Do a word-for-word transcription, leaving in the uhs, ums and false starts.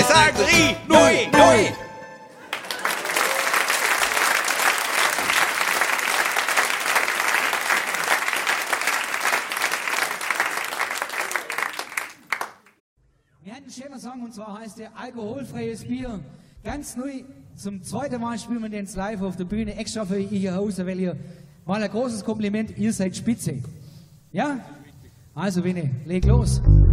sagen drei, null, null. Wir hatten einen schönen Song und zwar heißt der Alkoholfreies Bier. Ganz neu, zum zweiten Mal spielen wir den live auf der Bühne, extra für ihr Hause, weil ihr mal ein großes Kompliment, ihr seid spitze. Ja? Also Winnie, leg los.